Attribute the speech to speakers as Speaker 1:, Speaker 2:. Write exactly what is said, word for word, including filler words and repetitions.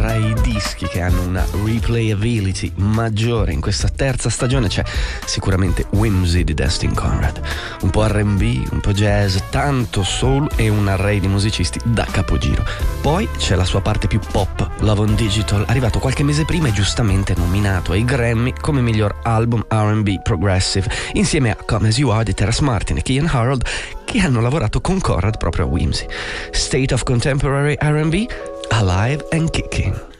Speaker 1: tra i dischi che hanno una replayability maggiore in questa terza stagione c'è sicuramente Whimsy di Destin Conrad. Un po' R and B, un po' jazz, tanto soul e un array di musicisti da capogiro. Poi c'è la sua parte più pop, Love on Digital, arrivato qualche mese prima e giustamente nominato ai Grammy come miglior album R and B progressive, insieme a Come As You Are di Terrace Martin e Kian Harold, che hanno lavorato con Conrad proprio a Whimsy. State of Contemporary R and B, Alive and Kicking.